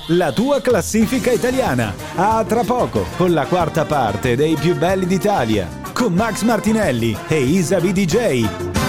la tua classifica italiana. A tra poco con la quarta parte dei più belli d'Italia con Max Martinelli e Isa BDJ.